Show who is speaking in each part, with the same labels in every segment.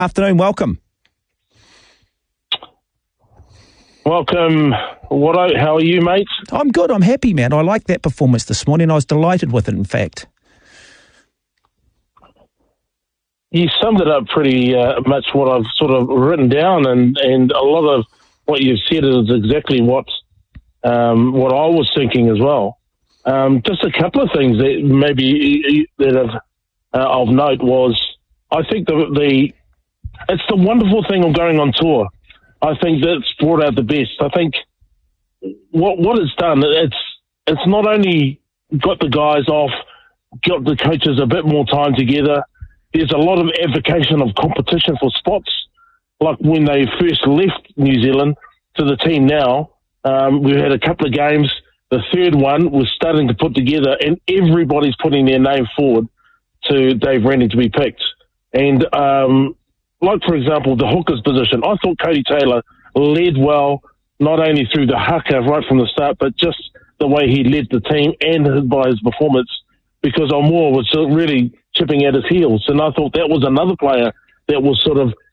Speaker 1: Afternoon, welcome.
Speaker 2: Welcome. How are you, mate?
Speaker 1: I'm good, I'm happy, man. I like that performance this morning. I was delighted with it, in fact.
Speaker 2: You summed it up pretty much what I've sort of written down, and a lot of what you've said is exactly what I was thinking as well. Just a couple of things that maybe that have of note was, I think it's the wonderful thing of going on tour. I think that's brought out the best. I think what it's done, it's not only got the guys off, got the coaches a bit more time together. There's a lot of advocacy of competition for spots. Like when they first left New Zealand to the team now, we've had a couple of games. The third one was starting to put together, and everybody's putting their name forward to Dave Rennie to be picked. And like, for example, the hooker's position, I thought Cody Taylor led well, not only through the haka right from the start, but just the way he led the team and by his performance, because Omua was really chipping at his heels. And I thought that was another player that was sort of,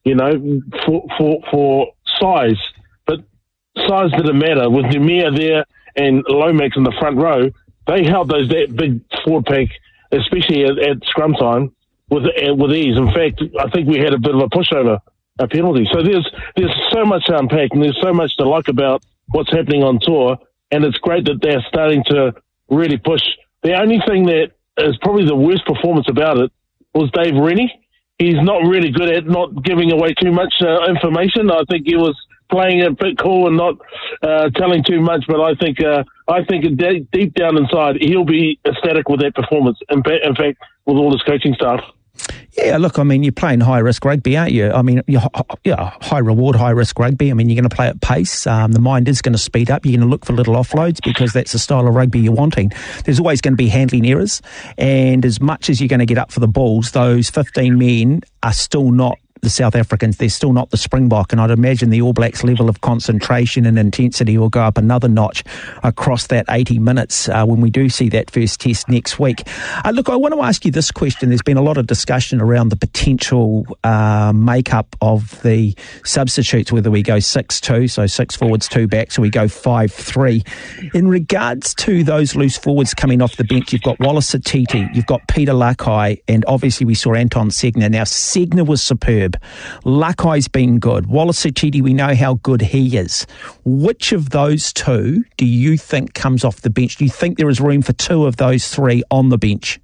Speaker 2: for size. But size didn't matter. With Numia there and Lomax in the front row, they held that big forward pack, especially at scrum time, with ease. In fact, I think we had a bit of a pushover, a penalty. So there's so much to unpack, and there's so much to like about what's happening on tour, and it's great that they're starting to really push. The only thing that is probably the worst performance about it was Dave Rennie. He's not really good at not giving away too much information. I think he was playing it a bit cool and not telling too much, but I think deep down inside he'll be ecstatic with that performance. In fact, with all his coaching staff.
Speaker 1: Yeah, look, I mean, you're playing high-risk rugby, aren't you? I mean, high-reward, high-risk rugby. I mean, you're going to play at pace. The mind is going to speed up. You're going to look for little offloads because that's the style of rugby you're wanting. There's always going to be handling errors. And as much as you're going to get up for the Bulls, those 15 men are still not the South Africans. They're still not the Springbok, and I'd imagine the All Blacks' level of concentration and intensity will go up another notch across that 80 minutes when we do see that first test next week. Look, I want to ask you this question. There's been a lot of discussion around the potential makeup of the substitutes, whether we go 6-2, so 6 forwards, 2 backs, or we go 5-3. In regards to those loose forwards coming off the bench, you've got Wallace Satiti, you've got Peter Lakai, and obviously we saw Anton Segner. Now, Segner was superb. Lakai's been good. Wallace Satiti, we know how good he is. Which of those two do you think comes off the bench? Do you think there is room for 2 of those 3 on the bench?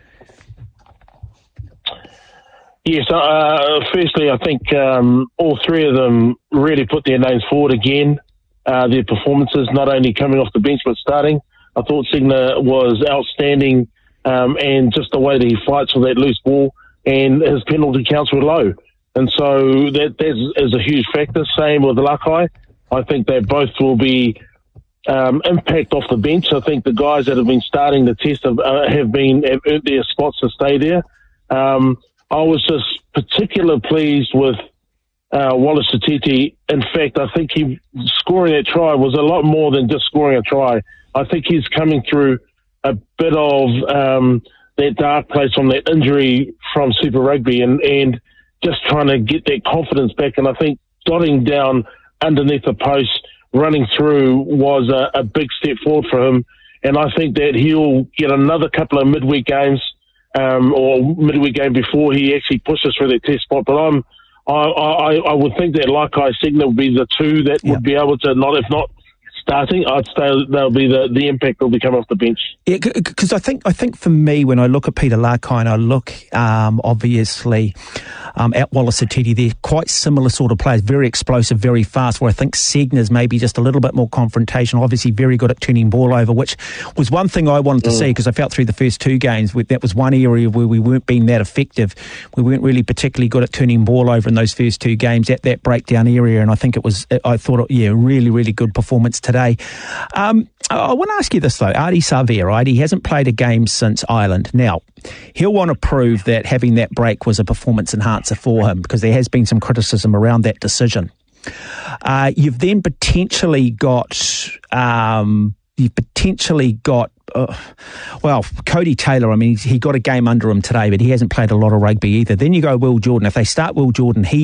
Speaker 2: Yes, firstly, I think all 3 of them really put their names forward again. Their performances, not only coming off the bench but starting. I thought Segner was outstanding, and just the way that he fights for that loose ball, and his penalty counts were low. And so that is a huge factor. Same with Lakai. I think they both will be impact off the bench. I think the guys that have been starting the test have earned their spots to stay there. I was just particularly pleased with Wallace Satiti. In fact, I think he scoring that try was a lot more than just scoring a try. I think he's coming through a bit of that dark place from that injury from Super Rugby and just trying to get that confidence back. And I think dotting down underneath the post, running through was a big step forward for him. And I think that he'll get another couple of midweek games or midweek game before he actually pushes for that test spot. But I would think that Lakai Segner would be the 2 that would be able to, if not starting, I'd say they'll be the impact will be coming off the bench.
Speaker 1: Yeah, because I think for me, when I look at Peter Lakai and I look obviously at Wallace Satiti, they're quite similar sort of players, very explosive, very fast, where I think Segner's maybe just a little bit more confrontational, obviously very good at turning ball over, which was one thing I wanted to see, because I felt through the first 2 games that was one area where we weren't being that effective. We weren't really particularly good at turning ball over in those first 2 games at that breakdown area, and I think I thought, really, really good performance today. I want to ask you this though, Ardie Savea, right? He hasn't played a game since Ireland. Now, he'll want to prove that having that break was a performance enhancer for him, because there has been some criticism around that decision. You've then potentially got Cody Taylor. I mean, he got a game under him today, but he hasn't played a lot of rugby either. Then you go Will Jordan. If they start Will Jordan, he